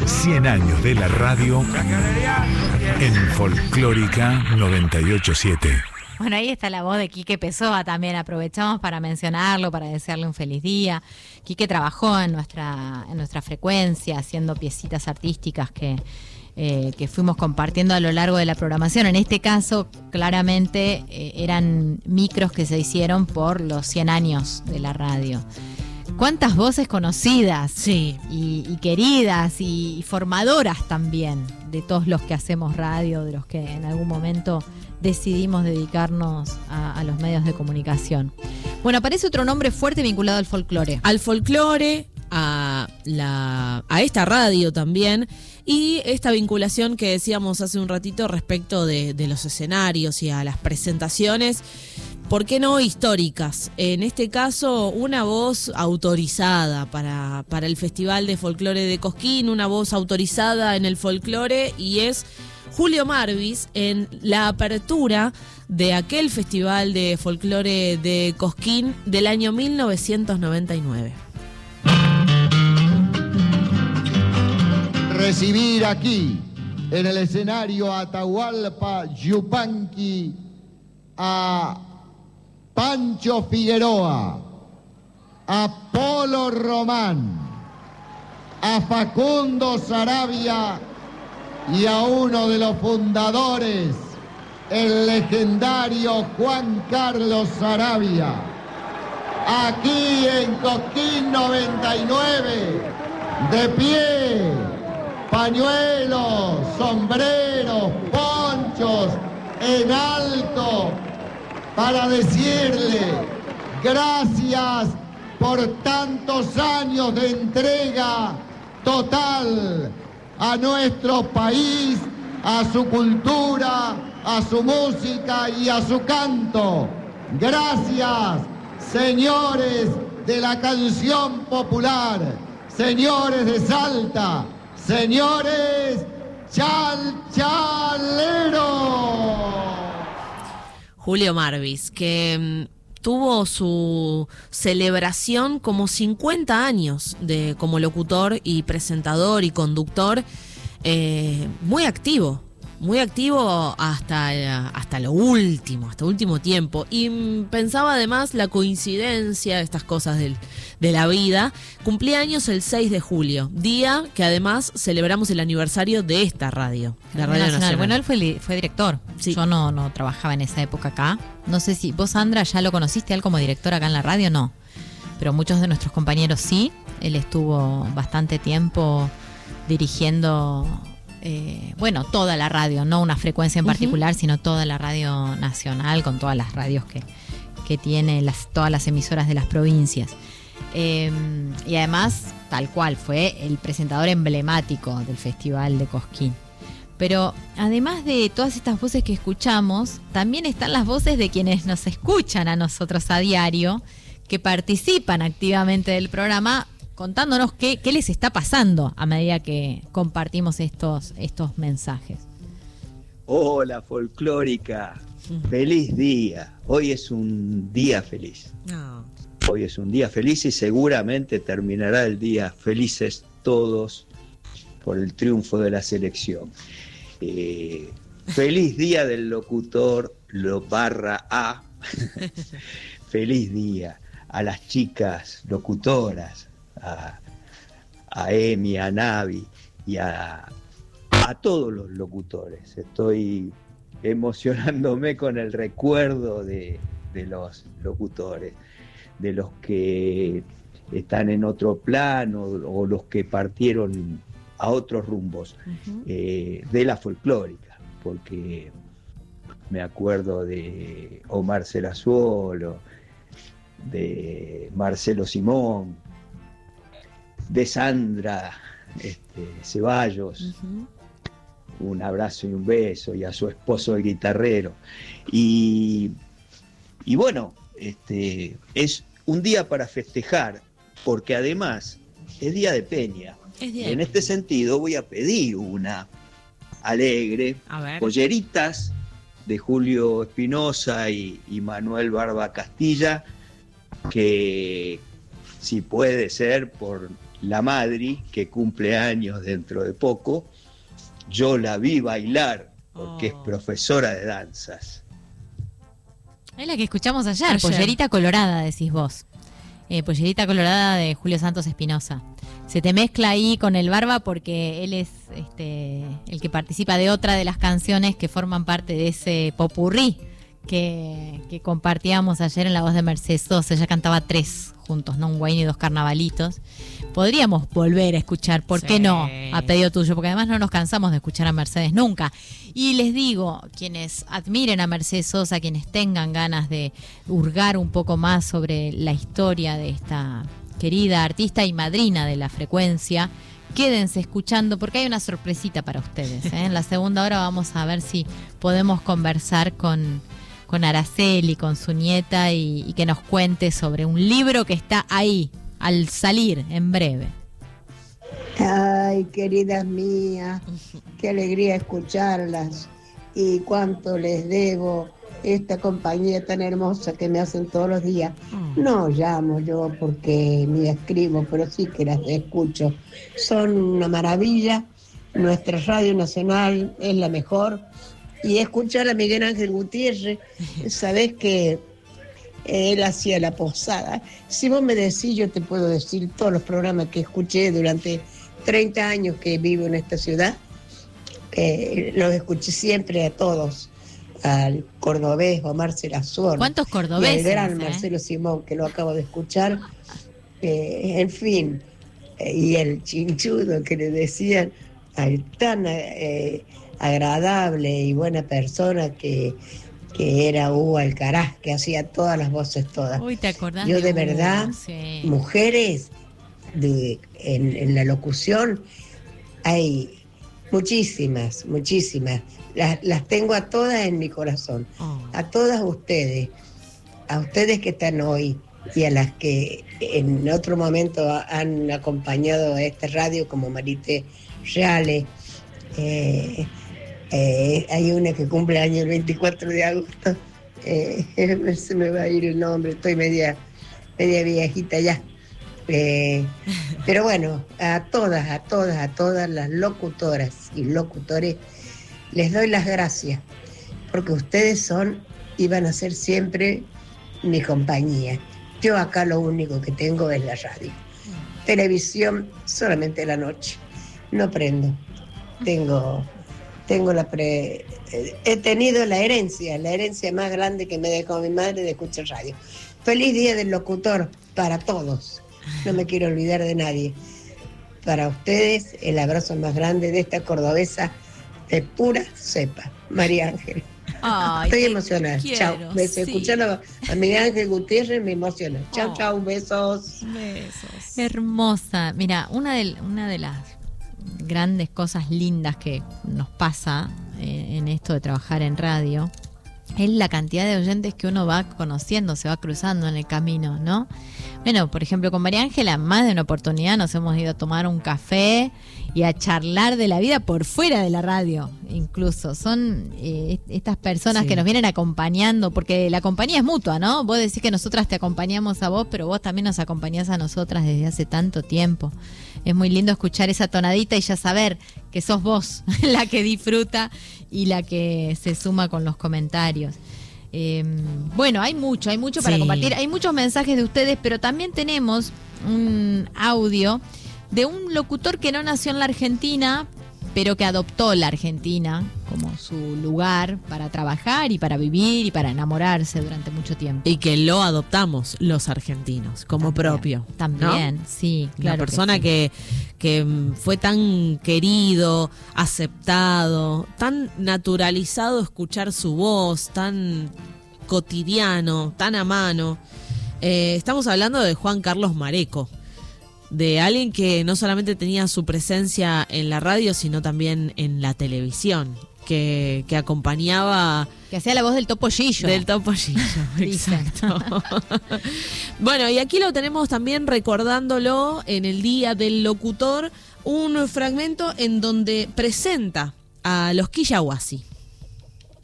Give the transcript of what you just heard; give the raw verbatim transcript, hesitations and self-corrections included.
cien años de la radio en Folclórica noventa y ocho punto siete. Bueno, ahí está la voz de Quique Pessoa también. Aprovechamos para mencionarlo, para desearle un feliz día. Quique trabajó en nuestra, en nuestra frecuencia, haciendo piecitas artísticas que, eh, que fuimos compartiendo a lo largo de la programación. En este caso, claramente, eh, eran micros que se hicieron por los cien años de la radio. ¿Cuántas voces conocidas? Sí. Y, y queridas y, y formadoras también de todos los que hacemos radio, de los que en algún momento decidimos dedicarnos a, a los medios de comunicación. Bueno, aparece otro nombre fuerte vinculado al folclore. Al folclore, a, la, a esta radio también, y esta vinculación que decíamos hace un ratito respecto de, de los escenarios y a las presentaciones. ¿Por qué no históricas? En este caso, una voz autorizada para, para el Festival de Folclore de Cosquín, una voz autorizada en el folclore, y es Julio Marvis en la apertura de aquel Festival de Folclore de Cosquín del año mil novecientos noventa y nueve. Recibir aquí, en el escenario Atahualpa Yupanqui, a Pancho Figueroa, a Polo Román, a Facundo Saravia y a uno de los fundadores, el legendario Juan Carlos Saravia. Aquí en Cosquín noventa y nueve, de pie, pañuelos, sombreros, ponchos, en alto, para decirle gracias por tantos años de entrega total a nuestro país, a su cultura, a su música y a su canto. Gracias, señores de la canción popular, señores de Salta, señores chalchaleros. Julio Marvis, que mmm, tuvo su celebración como cincuenta años de, como locutor y presentador y conductor, eh, muy activo, muy activo hasta, hasta lo último, hasta último tiempo. Y mmm, pensaba además la coincidencia de estas cosas del, de la vida. Cumplía años el seis de julio, día que además celebramos el aniversario de esta radio, la Radio Nacional. Nacional. Bueno, él fue, fue director. Sí. Yo no, no trabajaba en esa época acá. No sé si vos, Sandra, ya lo conociste a él como director acá en la radio, no. Pero muchos de nuestros compañeros sí. Él estuvo bastante tiempo dirigiendo, eh, bueno, toda la radio, no una frecuencia en particular, uh-huh. sino toda la radio nacional, con todas las radios que, que tiene, las, todas las emisoras de las provincias. Eh, y además, tal cual, fue el presentador emblemático del Festival de Cosquín. Pero además de todas estas voces que escuchamos, también están las voces de quienes nos escuchan a nosotros a diario, que participan activamente del programa, contándonos qué, qué les está pasando a medida que compartimos estos, estos mensajes. Hola, folclórica. Feliz día. Hoy es un día feliz. No. Hoy es un día feliz y seguramente terminará el día felices todos por el triunfo de la selección. Eh, feliz día del locutor lo barra A. Feliz día a las chicas locutoras, a, a Emi, a Navi y a, a todos los locutores. Estoy emocionándome con el recuerdo de, de los locutores, de los que están en otro plano o los que partieron a otros rumbos, uh-huh. eh, de la folclórica, porque me acuerdo de Omar Serazuolo, de Marcelo Simón, de Sandra este, Ceballos, uh-huh. un abrazo y un beso, y a su esposo el guitarrero. Y, y bueno, este, es un día para festejar, porque además es día de peña. Es día en de este peña. sentido voy a pedir una alegre, a ver. Polleritas de Julio Espinosa y, y Manuel Barba Castilla, que si puede ser por la Madri, que cumple años dentro de poco. Yo la vi bailar porque oh. es profesora de danzas. Es la que escuchamos ayer, ayer. Pollerita Colorada, decís vos. Eh, Pollerita Colorada de Julio Santos Espinosa. Se te mezcla ahí con el Barba porque él es este, el que participa de otra de las canciones que forman parte de ese popurrí que, que compartíamos ayer en la voz de Mercedes Sosa. Ella cantaba tres juntos, ¿no? Un Wayne y dos carnavalitos. Podríamos volver a escuchar, ¿por sí. qué no? A pedido tuyo, porque además no nos cansamos de escuchar a Mercedes nunca. Y les digo, quienes admiren a Mercedes Sosa, quienes tengan ganas de hurgar un poco más sobre la historia de esta querida artista y madrina de la frecuencia, quédense escuchando porque hay una sorpresita para ustedes, ¿eh? En la segunda hora vamos a ver si podemos conversar con, con Araceli, con su nieta y, y que nos cuente sobre un libro que está ahí, al salir en breve. Ay, queridas mías, qué alegría escucharlas y cuánto les debo esta compañía tan hermosa que me hacen todos los días. No llamo yo porque ni escribo, pero sí que las escucho. Son una maravilla. Nuestra Radio Nacional es la mejor. Y escuchar a Miguel Ángel Gutiérrez, sabés que él hacía la posada. Si vos me decís, yo te puedo decir todos los programas que escuché durante treinta años que vivo en esta ciudad. Eh, los escuché siempre a todos. Al cordobés Omar Cerazón. ¿Cuántos cordobeses? Y al gran eh? Marcelo Simón, que lo acabo de escuchar. Eh, en fin, eh, y el chinchudo que le decían, al tan eh, agradable y buena persona que, que era Hugo Alcaraz, que hacía todas las voces todas. Uy, ¿te acordás? Yo de, de Hugo? verdad, Sí. mujeres de, en, en la locución, hay muchísimas, muchísimas. Las, las tengo a todas en mi corazón, oh. a todas ustedes, a ustedes que están hoy y a las que en otro momento han acompañado a esta radio como Marité Reale. Eh, eh, hay una que cumple año el veinticuatro de agosto, eh, se me va a ir el nombre, estoy media, media viejita ya. Eh, pero bueno, a todas, a todas, a todas las locutoras y locutores les doy las gracias, porque ustedes son y van a ser siempre mi compañía. Yo acá lo único que tengo es la radio. Televisión solamente la noche. No prendo. Tengo, tengo la pre... He tenido la herencia, la herencia más grande que me dejó mi madre de escuchar radio. Feliz Día del Locutor para todos. No me quiero olvidar de nadie. Para ustedes, el abrazo más grande de esta cordobesa de pura cepa, María Ángel. Ay, estoy emocionada. Chao. Sí. Escuchando a Miguel Ángel Gutiérrez me emociona. Chao, oh. chao, besos. Besos. Hermosa. Mira, una de, una de las grandes cosas lindas que nos pasa eh, en esto de trabajar en radio es la cantidad de oyentes que uno va conociendo, se va cruzando en el camino, ¿no? Bueno, por ejemplo, con María Ángela, más de una oportunidad nos hemos ido a tomar un café y a charlar de la vida por fuera de la radio, incluso. Son eh, estas personas sí. que nos vienen acompañando, porque la compañía es mutua, ¿no? Vos decís que nosotras te acompañamos a vos, pero vos también nos acompañás a nosotras desde hace tanto tiempo. Es muy lindo escuchar esa tonadita y ya saber que sos vos la que disfruta y la que se suma con los comentarios. Eh, bueno, hay mucho, hay mucho para sí. compartir. Hay muchos mensajes de ustedes, pero también tenemos un audio de un locutor que no nació en la Argentina, pero que adoptó la Argentina como su lugar para trabajar y para vivir y para enamorarse durante mucho tiempo. Y que lo adoptamos los argentinos como también, propio. También, ¿no? Sí, claro. Una persona que, sí. que, que fue tan querido, aceptado, tan naturalizado escuchar su voz, tan cotidiano, tan a mano. Eh, estamos hablando de Juan Carlos Mareco, de alguien que no solamente tenía su presencia en la radio, sino también en la televisión, que, que acompañaba... Que hacía la voz del Topollillo. Del Topollillo, exacto. Bueno, y aquí lo tenemos también recordándolo en el Día del Locutor, un fragmento en donde presenta a los Quillahuasi.